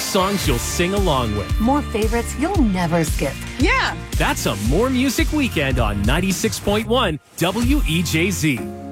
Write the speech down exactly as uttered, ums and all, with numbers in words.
songs you'll sing along with. More favorites you'll never skip. Yeah. That's a More Music Weekend on ninety-six point one W E J Z.